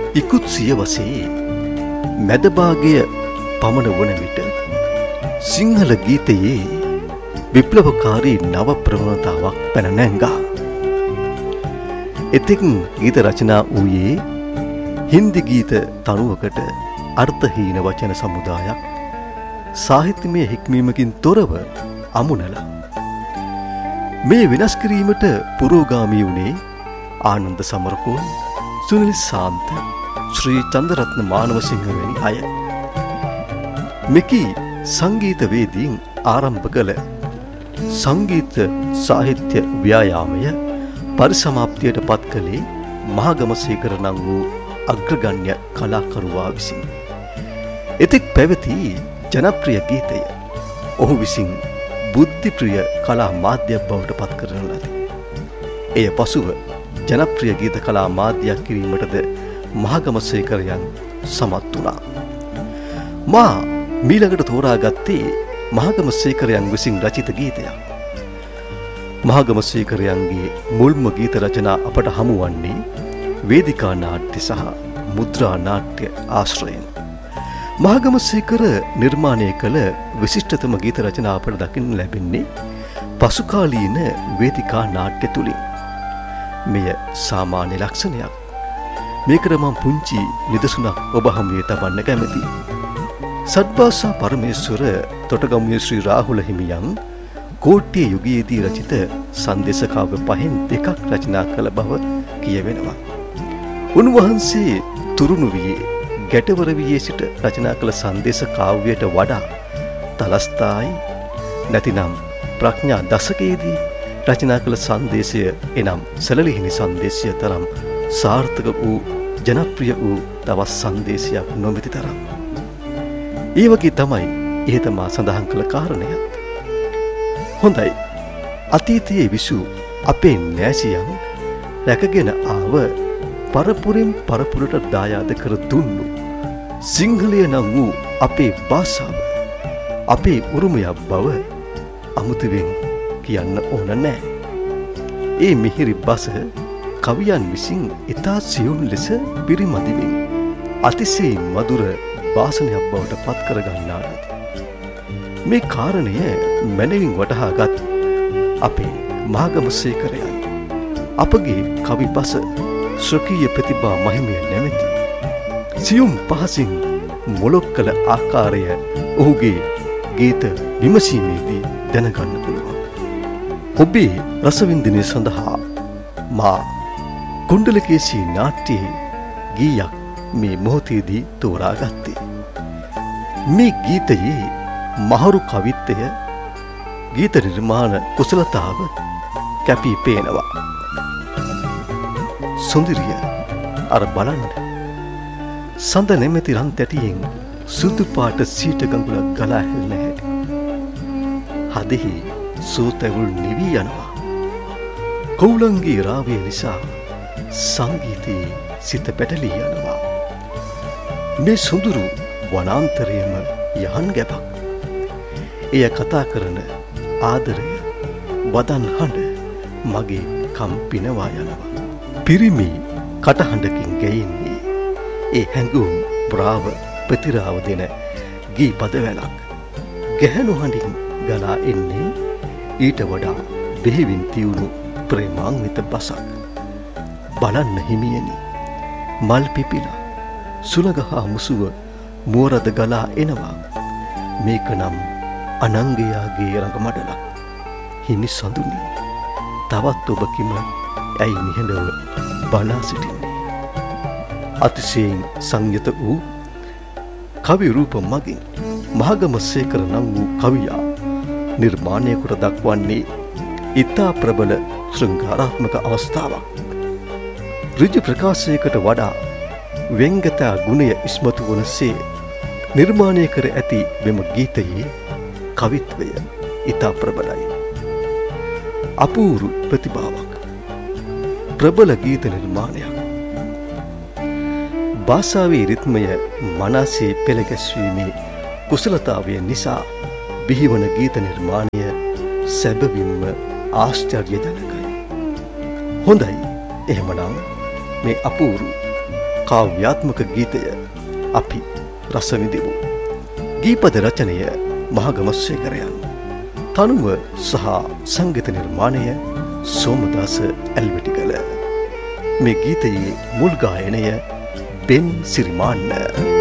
ඉකුත් සියවසේ මැදභාගය පමණ වන විට සිංහල ගීතයේ විප්ලවකාරී නව ප්‍රවණතාවක් පැන නැංගා. එතෙක් ගීත රචනා වූයේ හින්දි ගීත තනුවකට අර්ථහීන වචන සමුදායක් සාහිත්‍යමය හික්මීමකින් තොරව අමුණලා. මේ වෙනස් කිරීමට පුරෝගාමී වුණේ ආනන්ද සමරකෝන්, සුනිල් ශාන්ත, ශ්‍රී චන්දරත්න මානවසිංහ වැනි අය. මෙකී සංගීතවේදීන් ආරම්භ කළ සංගීත සාහිත්‍ය ව්‍යායාමය පරිසමාප්තියට පත් කළේ මහගමසේකර නම් වූ අග්‍රගණ්‍ය කලාකරුවා විසින්. එතෙක් පැවති ජනප්‍රිය ගීතය ඔහු විසින් බුද්ධිප්‍රිය කලා මාධ්‍යයක් බවට පත් කරන ලදී. එය පසුව ජනප්‍රිය ගීත කලා මාධ්‍යයක් කිරීමටද මහගමසේකරයන් සමත් වුණා. මා මීළඟට තෝරාගත්තේ මහගමසේකරයන් විසින් රචිත ගීතයක්. මහගමසේකරයන්ගේ මුල්ම ගීත රචනා අපට හමුවන්නේ වේදිකා නාට්‍ය සහ මුද්‍රා නාට්‍ය ආශ්‍රයෙන්. මහගමසේකර නිර්මාණය කළ විශිෂ්ටතම ගීත රචනා අපට දකින්න ලැබෙන්නේ පසුකාලීන වේදිකා නාට්‍ය තුලින්. මෙය සාමාන්‍ය ලක්ෂණයක්. මේකට මම පුංචි නිදසුනක් ඔබ හමුවේ තබන්න කැමැතියි. සත්භාෂා පරමේශ්වර තොටගමුවේ ශ්‍රී රාහුල හිමියන් කෝට්ටිය යුගයේදී රචිත සංදේශ කාව්‍ය පහෙන් දෙකක් රචනා කළ බව කියවෙනවා. උන්වහන්සේ තුරුණු වියේ ගැටවර වියේ සිට රචනා කළ සංදේශ කාව්‍යයට වඩා තලස්ථායි නැතිනම් ප්‍රඥා දශකයේදී රචනා කළ සංදේශය එනම් සැලලිහිණි සංදේශය තරම් සාර්ථක වූ ජනප්‍රිය වූ තවත් සංදේශයක් නොමැති තරම්. ඒ වගේ තමයි ඉහත මා සඳහන් කළ කාරණයත්. හොඳයි, අතීතයේ විසූ අපේ නෑසියන් රැකගෙන ආව පරපුරින් පරපුරට දායාද කර දුන්නු සිංහලය නම් වූ අපේ භාෂාව අපේ උරුමයක් බව අමුතුවෙන් කියන්න ඕන නෑ. ඒ මිහිරි බස කවියන් විසින් ඉතා සියුම් ලෙස පිරිමදිමින් අතිශයින් මధుර වාසනයක් බවට පත් කරගන්නා ලදී. මේ කාරණය මැනවින් වටහාගත් අපේ මහගමසේකරයන් අපගේ කවි බස ශ්‍රකීය ප්‍රතිභා මහිමය නැමැති සියුම් පහසින් මොලොක් කළ ආකාරය ඔහුගේ ගීත විමසීමේදී දැනගන්න පුළුවන්. ඔබේ රසවින්දනය සඳහා මා කුණ්ඩලකේසී නාට්‍යයේ ගීයක් මේ මොහොතේදී තෝරාගත්තේ. මේ ගීතයේ මහරු කවිත්වය ගීත නිර්මාණ කුසලතාව කැපී පේනවා. සුන්දරිය අර බලන්න සඳ නැමැති රන් තැටියෙන් සුදු පාට සීට ගඟුලක් ගලා හැලෙන හැටි. හදෙහි සූතැවුල් නිවි යනවා. කවුලන්ගේ රාවය නිසා සංගීතයේ සිත පැටලී යනවා. මේ සුඳුරු වනාන්තරයම යහන් ගැබක්. එය කතා කරන ආදරය වදන් හඬ මගේ කම් පිනවා යනවා. පිරිමි කටහඬකින් ගැයෙන්නේ ඒ හැඟුම් ප්‍රාව ප්‍රතිරාව දෙන ගී පදවැලක්. ගැහැණු හඬින් ගලා එන්නේ ඊට වඩා බෙහෙවින් තියුණු ප්‍රේමාන්විත බසක්. බලන්න හිමියනි, මල් පිපිලා සුළඟහා මුසුව මුවරද ගලා එනවා. මේක නම් අනංගයාගේ රඟමඩලක්. හිමි සඳුනි, තවත් ඔබ කිම ඇයි නිහඬව බලා සිටින්නේ? අතිශයින් සංයත වූ කවි රූප මගින් මහගමසේකර නම් වූ කවියා නිර්මාණය කොට දක්වන්නේ ඉතා ප්‍රබල ශෘංගාරාත්මක අවස්ථාවක්. ඍජු ප්‍රකාශයකට වඩා වෙංගතා ගුණය ඉස්මතු වනසේ නිර්මාණය කර ඇති මෙම ගීතයේ කවිත්වය ඉතා ප්‍රබලයි. අපූරු ප්‍රතිභාවක්, ප්‍රබල ගීත නිර්මාණයක්. භාෂාවේ රිද්මය මනසේ පෙළගැස්වීමේ කුසලතාවය නිසා බිහිවන ගීත නිර්මාණය සැබවින්ම ආශ්චර්යජනකයි. හොඳයි, එහෙමනම් මේ අපූරු කාව්‍යාත්මක ගීතය අපි රස විඳිමු. ගීපද රචනය මහගමස්සේකරයන්. තනුව සහ සංගීත නිර්මාණය සෝමදාස ඇල්විටිගල. මේ ගීතයේ මුල් ගායනය බෙන් සිරිමාන්න.